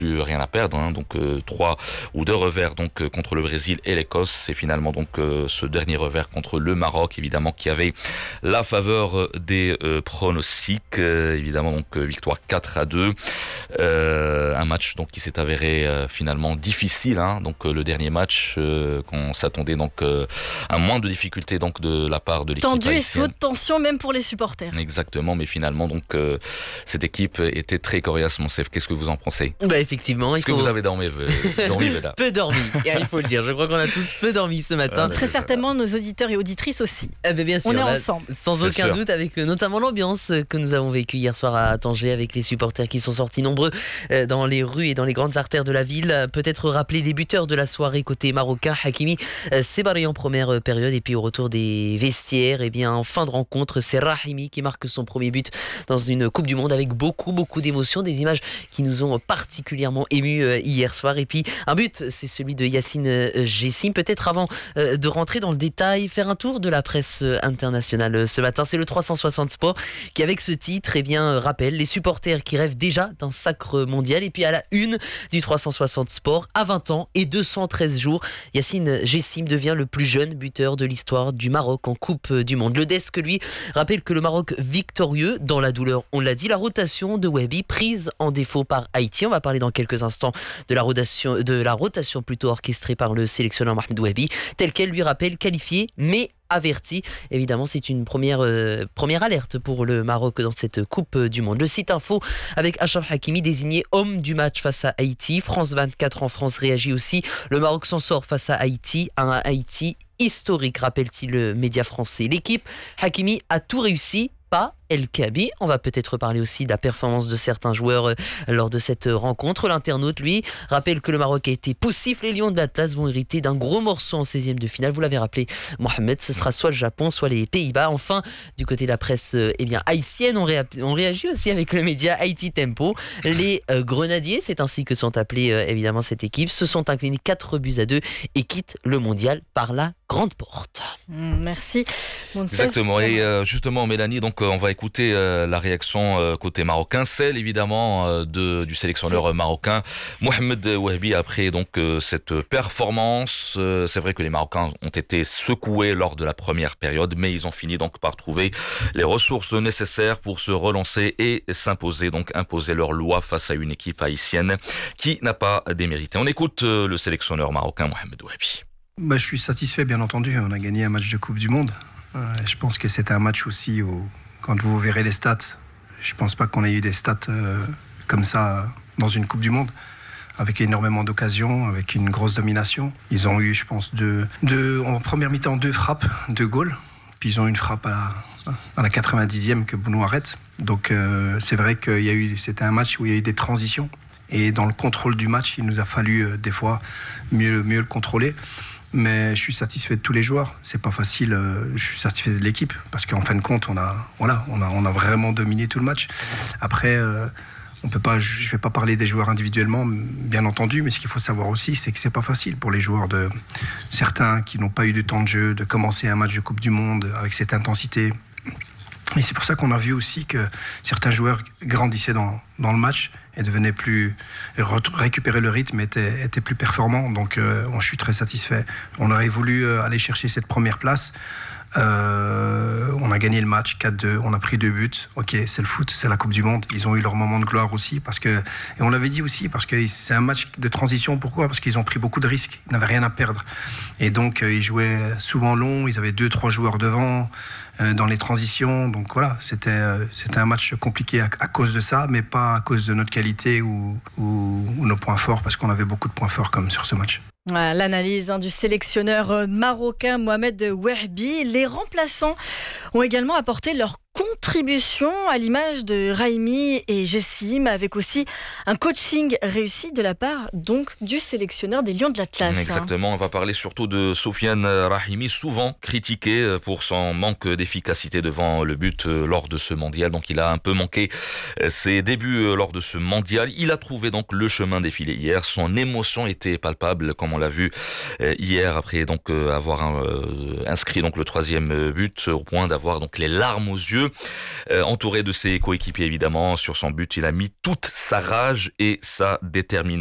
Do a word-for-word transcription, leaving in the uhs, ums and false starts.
plus rien à perdre, hein, donc euh, trois ou deux revers donc euh, contre le Brésil et l'Écosse, et finalement donc euh, ce dernier revers contre le Maroc, évidemment qui avait la faveur des euh, pronostics, euh, évidemment donc euh, victoire quatre à deux, euh, un match donc qui s'est avéré euh, finalement difficile, hein, donc euh, le dernier match euh, qu'on s'attendait donc euh, à moins de difficultés donc de la part de l'équipe tendu haïtienne. et sous haute tension même pour les supporters. Exactement, mais finalement donc euh, cette équipe était très coriace, Monsef. Qu'est-ce que vous en pensez? Bah effectivement, Est-ce il faut... que vous avez dormi, euh, dormi Veda? peu dormi, il faut le dire. Je crois qu'on a tous peu dormi ce matin. Ah, Très certainement nos auditeurs et auditrices aussi. Eh bien, bien sûr, On est là, ensemble. sans C'est aucun sûr. doute, avec euh, notamment l'ambiance que nous avons vécue hier soir à Tanger, avec les supporters qui sont sortis nombreux euh, dans les rues et dans les grandes artères de la ville. Euh, Peut-être rappeler les buteurs de la soirée côté marocain. Hakimi euh, s'est barré en première euh, période, et puis au retour des vestiaires, eh bien, en fin de rencontre, c'est Rahimi qui marque son premier but dans une Coupe du Monde avec beaucoup, beaucoup d'émotions. Des images qui nous ont particulièrement émus euh, hier soir. Et puis, un but, c'est celui de Yacine euh, Gessim. Peut-être avant euh, de rentrer dans le détail, faire un tour de la presse euh, internationale euh, ce matin. C'est le trois cent soixante Sport qui, avec ce titre, eh bien, euh, rappelle les supporters qui rêvent déjà d'un sacre mondial. Et puis, à la une du trois cent soixante Sport, à vingt ans et deux cent treize jours, Yacine Gessim devient le plus jeune buteur de l'histoire du Maroc en Coupe du Monde. Le desk, lui, rappelle que le Maroc victorieux dans la douleur, on l'a dit, la rotation de Wahbi prise en défaut par Haïti. On va parler dans quelques instants de la rotation, de la rotation plutôt orchestrée par le sélectionneur Mohamed Wahbi, telle qu'elle lui rappelle qualifié, mais averti. Évidemment, c'est une première, euh, première alerte pour le Maroc dans cette Coupe du Monde. Le site info avec Achraf Hakimi désigné homme du match face à Haïti. France vingt-quatre en France réagit aussi. Le Maroc s'en sort face à Haïti, un Haïti historique, rappelle-t-il le média français. L'équipe Hakimi a tout réussi, pas El Kabi. On va peut-être parler aussi de la performance de certains joueurs euh, lors de cette rencontre. L'internaute, lui, rappelle que le Maroc a été poussif. Les Lions de l'Atlas vont hériter d'un gros morceau en seizième de finale. Vous l'avez rappelé, Mohamed, ce sera soit le Japon, soit les Pays-Bas. Enfin, du côté de la presse euh, eh bien, haïtienne, on, réa- on réagit aussi avec le média Haïti Tempo. Les euh, Grenadiers, c'est ainsi que sont appelés euh, évidemment cette équipe, se sont inclinés quatre buts à deux et quittent le mondial par la grande porte. Mmh, merci. Monsef. Exactement, et euh, justement Mélanie, donc euh, on va écouter euh, la réaction euh, côté marocain, celle évidemment euh, de, du sélectionneur C'est... marocain Mohamed Wahbi après donc euh, cette performance. Euh, c'est vrai que les Marocains ont été secoués lors de la première période, mais ils ont fini donc par trouver les ressources nécessaires pour se relancer et s'imposer, donc imposer leur loi face à une équipe haïtienne qui n'a pas démérité. On écoute euh, le sélectionneur marocain Mohamed Wahbi. Bah, je suis satisfait, bien entendu. On a gagné un match de Coupe du Monde. Euh, je pense que c'était un match aussi où, quand vous verrez les stats, je pense pas qu'on ait eu des stats euh, comme ça euh, dans une Coupe du Monde, avec énormément d'occasions, avec une grosse domination. Ils ont eu, je pense, deux, deux, en première mi-temps, deux frappes, deux goals. Puis ils ont eu une frappe à la, à la quatre-vingt-dixième que Bounou arrête. Donc euh, c'est vrai qu'il y a eu, c'était un match où il y a eu des transitions. Et dans le contrôle du match, il nous a fallu euh, des fois mieux, mieux le contrôler. Mais je suis satisfait de tous les joueurs. C'est pas facile. Euh, je suis satisfait de l'équipe parce qu'en fin de compte, on a, voilà, on a, on a vraiment dominé tout le match. Après, euh, on peut pas, je vais pas parler des joueurs individuellement, bien entendu, mais ce qu'il faut savoir aussi, c'est que c'est pas facile pour les joueurs de certains qui n'ont pas eu de temps de jeu de commencer un match de Coupe du Monde avec cette intensité. Et c'est pour ça qu'on a vu aussi que certains joueurs grandissaient dans, dans le match et devenaient plus, récupérer le rythme, étaient, étaient plus performants. Donc euh, je suis très satisfait. On aurait voulu aller chercher cette première place. Euh, on a gagné le match quatre deux, on a pris deux buts. Ok, c'est le foot, c'est la Coupe du Monde. Ils ont eu leur moment de gloire aussi parce que, et on l'avait dit aussi, parce que c'est un match de transition. Pourquoi ? Parce qu'ils ont pris beaucoup de risques, ils n'avaient rien à perdre. Et donc ils jouaient souvent long, ils avaient deux, trois joueurs devant euh, dans les transitions. Donc voilà, c'était, euh, c'était un match compliqué à, à cause de ça, mais pas à cause de notre qualité ou, ou, ou nos points forts, parce qu'on avait beaucoup de points forts comme sur ce match. Voilà, l'analyse hein, du sélectionneur marocain Mohamed Wahbi. Les remplaçants ont également apporté leur contribution à l'image de Rahimi et Gessim, avec aussi un coaching réussi de la part donc du sélectionneur des Lions de l'Atlas. Exactement, on va parler surtout de Soufiane Rahimi, souvent critiqué pour son manque d'efficacité devant le but lors de ce mondial. Donc il a un peu manqué ses débuts lors de ce mondial. Il a trouvé donc le chemin des filets hier. Son émotion était palpable, comme on l'a vu hier, après donc avoir inscrit donc le troisième but, au point d'avoir avoir donc les larmes aux yeux. Euh, entouré de ses coéquipiers évidemment, sur son but, il a mis toute sa rage et sa détermination.